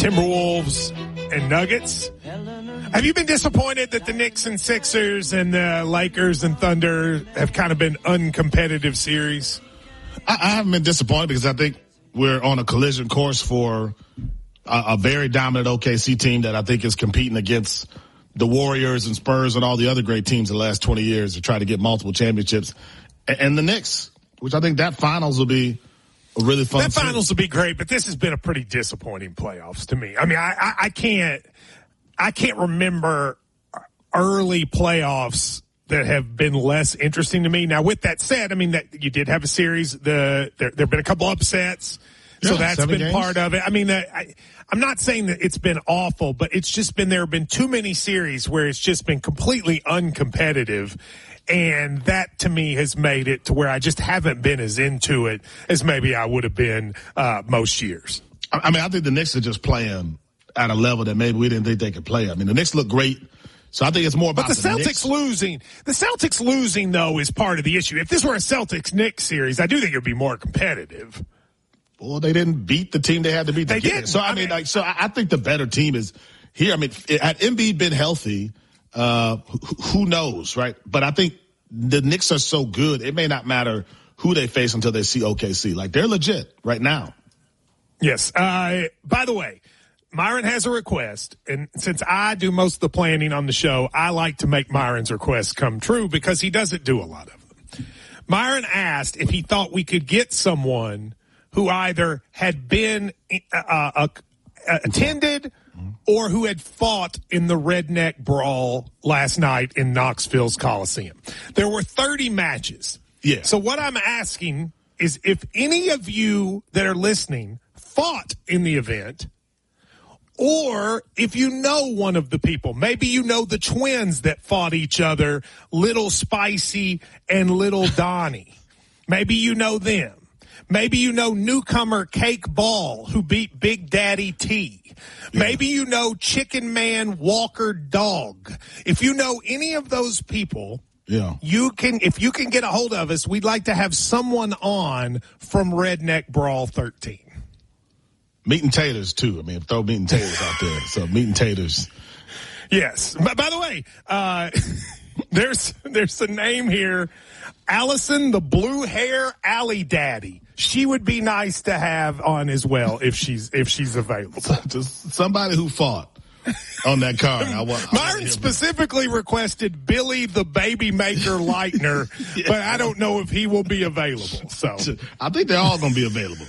Timberwolves and Nuggets. Have you been disappointed that the Knicks and Sixers and the Lakers and Thunder have kind of been uncompetitive series? I haven't been disappointed because I think we're on a collision course for a very dominant OKC team that I think is competing against the Warriors and Spurs and all the other great teams in the last 20 years to try to get multiple championships. And the Knicks, which I think that finals will be a really fun series. That finals will be great, but this has been a pretty disappointing playoffs to me. I mean, I can't remember early playoffs that have been less interesting to me. Now, with that said, I mean, that you did have a series. There have been a couple upsets, so that's been games. Part of it. I mean, I'm not saying that it's been awful, but it's just been there have been too many series where it's just been completely uncompetitive. And that, to me, has made it to where I just haven't been as into it as maybe I would have been most years. I mean, I think the Knicks are just playing at a level that maybe we didn't think they could play. I mean, the Knicks look great. So I think it's more about the Celtics losing. The Celtics losing, though, is part of the issue. If this were a Celtics-Knicks series, I do think it would be more competitive. Well, they didn't beat the team they had to beat. They did. So, I think the better team is here. I mean, had Embiid been healthy, who knows, right? But I think the Knicks are so good, it may not matter who they face until they see OKC. Like, they're legit right now. Yes. By the way, Myron has a request, and since I do most of the planning on the show, I like to make Myron's requests come true because he doesn't do a lot of them. Myron asked if he thought we could get someone who either had been attended or who had fought in the Redneck Brawl last night in Knoxville's Coliseum. There were 30 matches. Yeah. So what I'm asking is if any of you that are listening fought in the event, or if you know one of the people, maybe you know the twins that fought each other, Little Spicy and Little Donnie. Maybe you know them. Maybe you know newcomer Cake Ball, who beat Big Daddy T. Yeah. Maybe you know Chicken Man Walker Dog. If you know any of those people, if you can get a hold of us, we'd like to have someone on from Redneck Brawl 13. Meat and taters, too. I mean, throw meat and taters out there. So meat and taters. Yes. By the way, there's a name here. Allison, the blue hair alley daddy. She would be nice to have on as well if she's available. Just somebody who fought on that card. Myron specifically requested Billy the Baby Maker Lightner, but I don't know if he will be available. So I think they're all going to be available.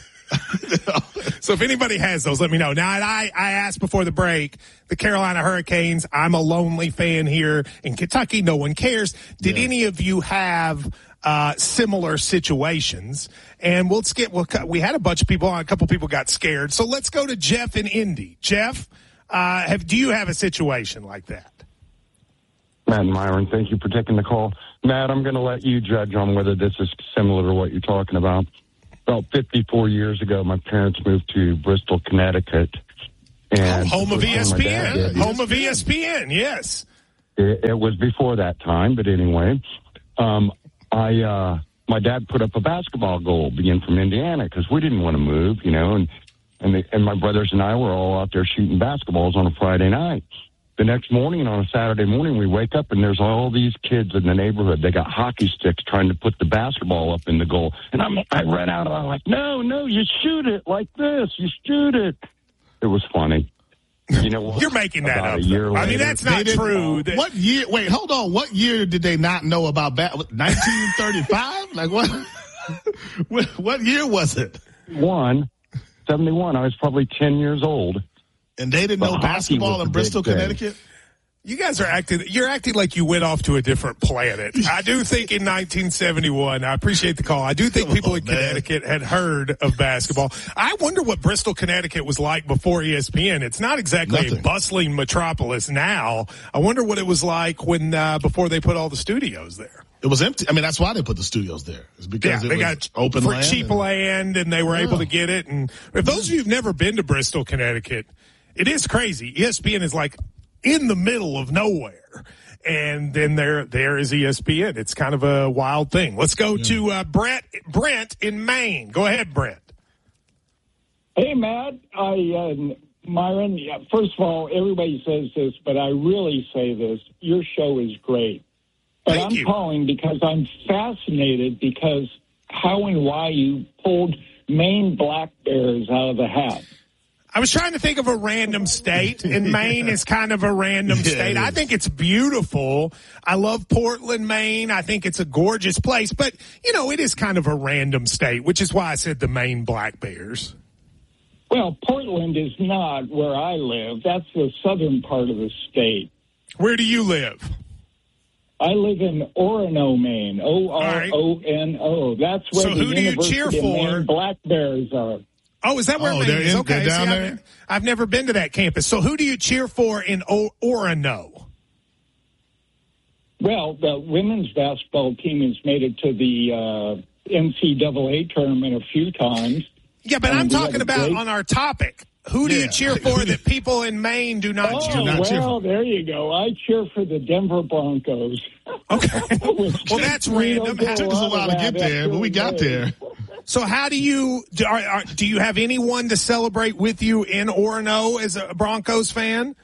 So if anybody has those, let me know. Now, I asked before the break, the Carolina Hurricanes, I'm a lonely fan here in Kentucky. No one cares. Did any of you have similar situations? And we had a bunch of people on. A couple people got scared. So let's go to Jeff in Indy. Jeff, do you have a situation like that? Matt and Myron, thank you for taking the call. Matt, I'm going to let you judge on whether this is similar to what you're talking about. About 54 years ago, my parents moved to Bristol, Connecticut. And home of ESPN. Home of ESPN, yes. It was before that time, but anyway. My dad put up a basketball goal, being from Indiana, because we didn't want to move, and my brothers and I were all out there shooting basketballs on a Friday night. The next morning, on a Saturday morning, we wake up and there's all these kids in the neighborhood. They got hockey sticks trying to put the basketball up in the goal. And I ran out and I'm like, no, you shoot it like this. You shoot it. It was funny. You know what? You're making that up. I mean, that's not true. What year? Wait, hold on. What year did they not know about 1935? Like what? What year was it? 71. I was probably 10 years old. And they didn't know basketball in Bristol, Connecticut? You guys you're acting like you went off to a different planet. I do think in 1971, I appreciate the call. I do think people in Connecticut had heard of basketball. I wonder what Bristol, Connecticut was like before ESPN. It's not exactly a bustling metropolis now. I wonder what it was like when, before they put all the studios there. It was empty. I mean, that's why they put the studios there. It's because they got open land. Cheap land, and they were able to get it. And if those of you who've never been to Bristol, Connecticut, it is crazy. ESPN is like in the middle of nowhere. And then there is ESPN. It's kind of a wild thing. Let's go to Brent in Maine. Go ahead, Brent. Hey, Matt. I Myron, first of all, everybody says this, but I really say this. Your show is great. But Thank you. calling because I'm fascinated because how and why you pulled Maine Black Bears out of the hat. I was trying to think of a random state, and Maine is kind of a random state. I think it's beautiful. I love Portland, Maine. I think it's a gorgeous place. But, it is kind of a random state, which is why I said the Maine Black Bears. Well, Portland is not where I live. That's the southern part of the state. Where do you live? I live in Orono, Maine. Orono. That's where so the who do you cheer University of for? Maine Black Bears are. Oh, is that where Maine is? Okay, down there? I've never been to that campus. So who do you cheer for in Orono? Well, the women's basketball team has made it to the NCAA tournament a few times. Yeah, but I'm talking about on our topic. Who do you cheer for that people in Maine do not cheer for? There you go. I cheer for the Denver Broncos. Okay. Well, that's random. It took us a while to get there, but we got there. So how do you have anyone to celebrate with you in Orono as a Broncos fan?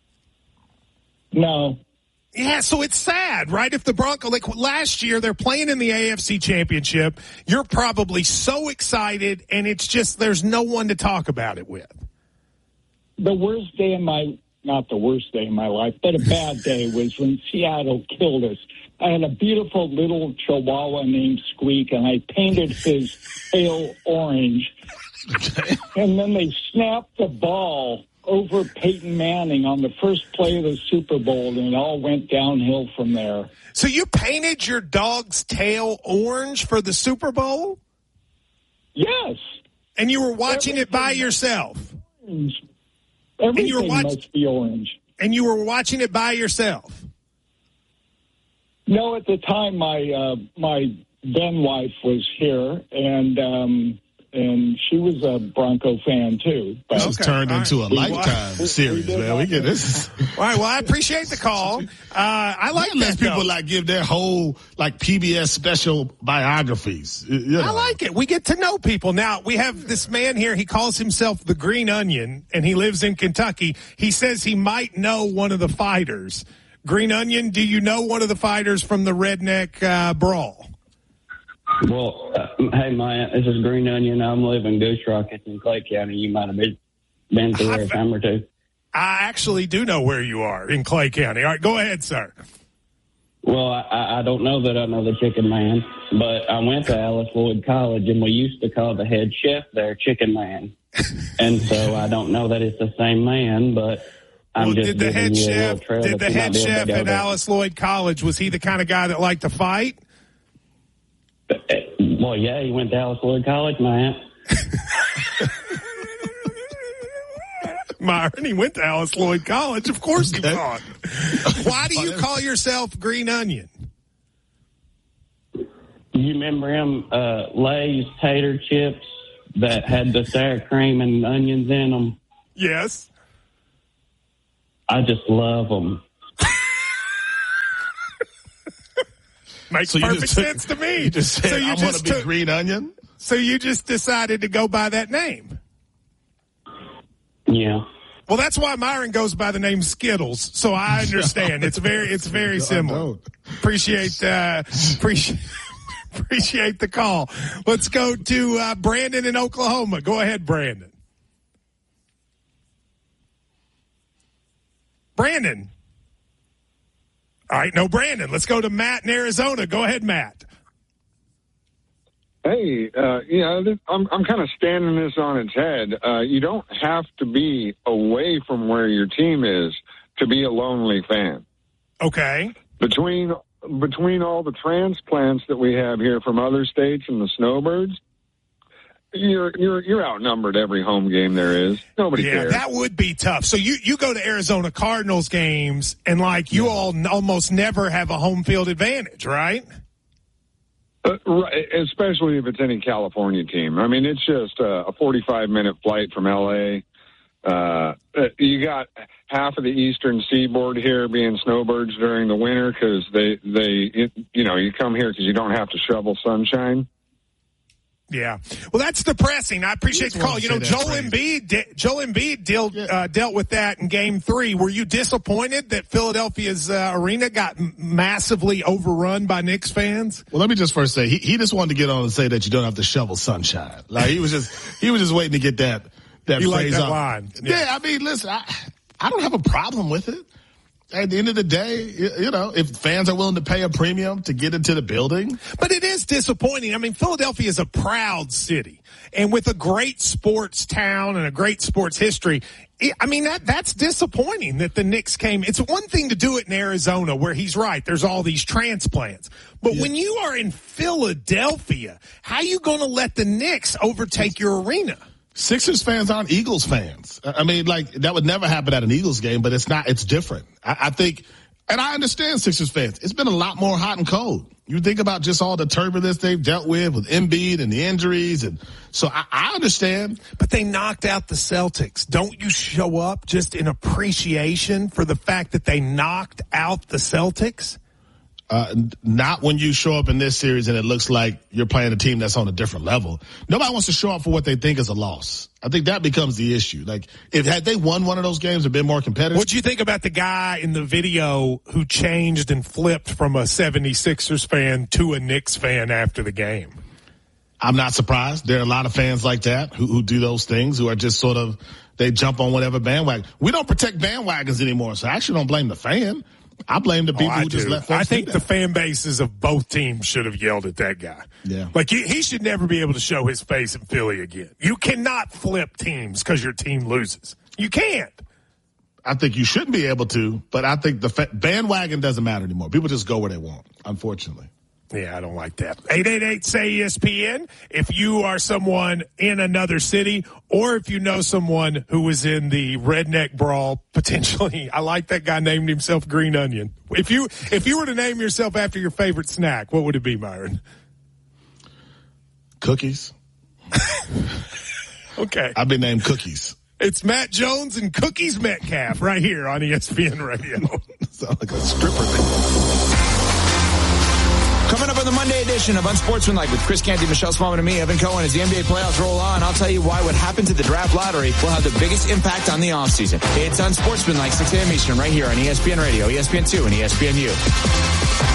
No. Yeah, so it's sad, right? If the Broncos, like last year, they're playing in the AFC Championship. You're probably so excited, and it's just there's no one to talk about it with. The worst day in not the worst day in my life, but a bad day was when Seattle killed us. I had a beautiful little chihuahua named Squeak, and I painted his tail orange. And then they snapped the ball over Peyton Manning on the first play of the Super Bowl, and it all went downhill from there. So you painted your dog's tail orange for the Super Bowl? Yes. And you were watching it by yourself? Everything must be orange. And you were watching it by yourself? No, at the time, my then wife was here, and she was a Bronco fan too. This has turned into a lifetime series, man. We get this. All right. Well, I appreciate the call. I like that. People give their whole PBS special biographies. I like it. We get to know people. Now we have this man here. He calls himself the Green Onion, and he lives in Kentucky. He says he might know one of the fighters. Green Onion, do you know one of the fighters from the Redneck Brawl? Well, hey, Maya, this is Green Onion. I'm living in Goose Rock. It's in Clay County. You might have been through there a time or two. I actually do know where you are in Clay County. All right, go ahead, sir. Well, I don't know that I know the Chicken Man, but I went to Alice Lloyd College, and we used to call the head chef there Chicken Man. And so I don't know that it's the same man, but I'm just did the head giving you a little chef, trail did the head chef at Alice Lloyd College, was he the kind of guy that liked to fight? Well, yeah, he went to Alice Lloyd College, man. Myron, he went to Alice Lloyd College. Of course he fought. Why do you call yourself Green Onion? You remember him, Lay's tater chips that had the sour cream and onions in them? Yes. I just love them. Makes perfect sense to me. You just said, I want to be Green Onion? So you just decided to go by that name? Yeah. Well, that's why Myron goes by the name Skittles. So I understand. It's very similar. Appreciate the call. Let's go to Brandon in Oklahoma. Go ahead, Brandon. Brandon. All right, no Brandon. Let's go to Matt in Arizona. Go ahead, Matt. Hey, I'm kind of standing this on its head. You don't have to be away from where your team is to be a lonely fan. Okay. Between all the transplants that we have here from other states and the snowbirds, you're outnumbered every home game there is. Nobody cares. That would be tough. So you go to Arizona Cardinals games and you all almost never have a home field advantage, right? Right, especially if it's any California team. I mean, it's just a 45-minute flight from L.A. You got half of the eastern seaboard here being snowbirds during the winter because you come here because you don't have to shovel sunshine. Yeah. Well, that's depressing. I appreciate the call. You know, Joel Embiid dealt with that in Game 3. Were you disappointed that Philadelphia's arena got massively overrun by Knicks fans? Well, let me just first say he just wanted to get on and say that you don't have to shovel sunshine. Like he was just waiting to get that phrase like that off. line. Yeah, I mean, listen, I don't have a problem with it. At the end of the day, you know, if fans are willing to pay a premium to get into the building. But it is disappointing. I mean, Philadelphia is a proud city. And with a great sports town and a great sports history, that's disappointing that the Knicks came. It's one thing to do it in Arizona where he's right. There's all these transplants. But when you are in Philadelphia, how are you going to let the Knicks overtake your arena? Sixers fans aren't Eagles fans. I mean, like, that would never happen at an Eagles game, but it's different. I think, and I understand Sixers fans. It's been a lot more hot and cold. You think about just all the turbulence they've dealt with Embiid and the injuries. And so I understand. But they knocked out the Celtics. Don't you show up just in appreciation for the fact that they knocked out the Celtics? Not when you show up in this series and it looks like you're playing a team that's on a different level. Nobody wants to show up for what they think is a loss. I think that becomes the issue. Like, had they won one of those games or been more competitive. What'd you think about the guy in the video who changed and flipped from a 76ers fan to a Knicks fan after the game? I'm not surprised. There are a lot of fans like that who do those things, who are just sort of, they jump on whatever bandwagon. We don't protect bandwagons anymore, so I actually don't blame the fan. I blame the people who just let folks I think do the that. fan bases of both teams should have yelled at that guy. Yeah. Like, he should never be able to show his face in Philly again. You cannot flip teams because your team loses. You can't. I think you shouldn't be able to, but I think the bandwagon doesn't matter anymore. People just go where they want, unfortunately. Yeah, I don't like that. 888-SAY-ESPN. If you are someone in another city, or if you know someone who was in the redneck brawl, potentially. I like that guy named himself Green Onion. If you were to name yourself after your favorite snack, what would it be, Myron? Cookies. Okay. I've been named Cookies. It's Matt Jones and Cookies Metcalf right here on ESPN Radio. Sounds like a stripper thing. Coming up on the Monday edition of Unsportsmanlike with Chris Canty, Michelle Smallman, and me, Evan Cohen, as the NBA playoffs roll on. I'll tell you why what happened to the draft lottery will have the biggest impact on the offseason. It's Unsportsmanlike, 6 a.m. Eastern, right here on ESPN Radio, ESPN2, and ESPNU.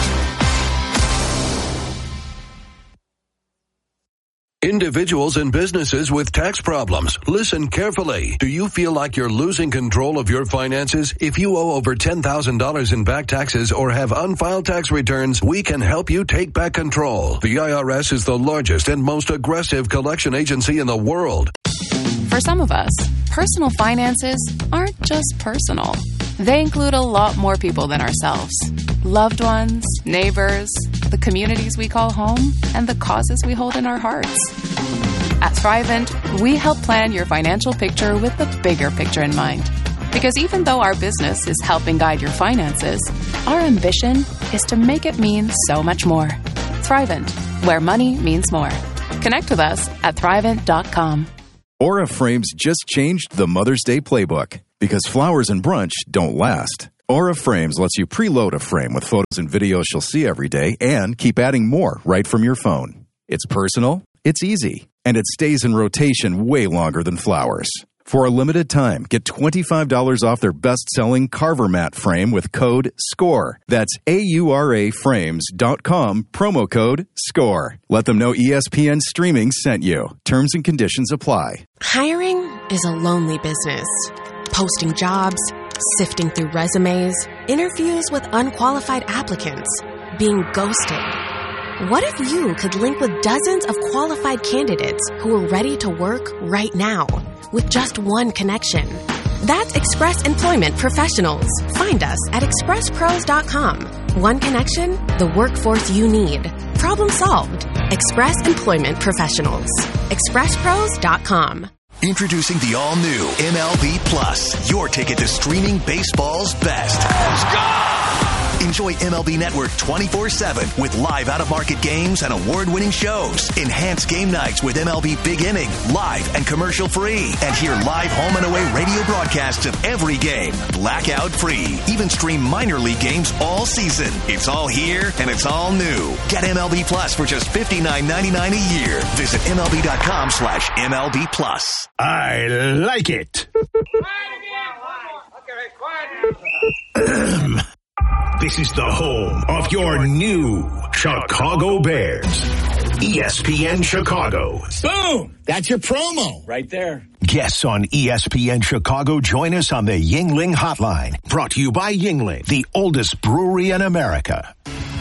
Individuals and businesses with tax problems, listen carefully. Do you feel like you're losing control of your finances? If you owe over $10,000 in back taxes or have unfiled tax returns, we can help you take back control. The IRS is the largest and most aggressive collection agency in the world. For some of us, personal finances aren't just personal. They include a lot more people than ourselves. Loved ones, neighbors, the communities we call home, and the causes we hold in our hearts. At Thrivent, we help plan your financial picture with the bigger picture in mind. Because even though our business is helping guide your finances, our ambition is to make it mean so much more. Thrivent, where money means more. Connect with us at Thrivent.com. Aura Frames just changed the Mother's Day playbook because flowers and brunch don't last. Aura Frames lets you preload a frame with photos and videos she'll see every day and keep adding more right from your phone. It's personal, it's easy, and it stays in rotation way longer than flowers. For a limited time, get $25 off their best-selling Carver Mat frame with code SCORE. That's AURAFrames.com, promo code SCORE. Let them know ESPN Streaming sent you. Terms and conditions apply. Hiring is a lonely business. Posting jobs, sifting through resumes, interviews with unqualified applicants, being ghosted. What if you could link with dozens of qualified candidates who are ready to work right now with just one connection? That's Express Employment Professionals. Find us at expresspros.com. One connection, the workforce you need. Problem solved. Express Employment Professionals. expresspros.com. Introducing the all-new MLB Plus, your ticket to streaming baseball's best. Let's go! Enjoy MLB Network 24/7 with live out-of-market games and award-winning shows. Enhance game nights with MLB Big Inning, live and commercial-free. And hear live home and away radio broadcasts of every game, blackout-free. Even stream minor league games all season. It's all here and it's all new. Get MLB Plus for just $59.99 a year. Visit MLB.com/MLB Plus. I like it. This is the home of your new Chicago Bears. ESPN Chicago. Boom! That's your promo right there. Guests on ESPN Chicago join us on the Yuengling Hotline. Brought to you by Yuengling, the oldest brewery in America.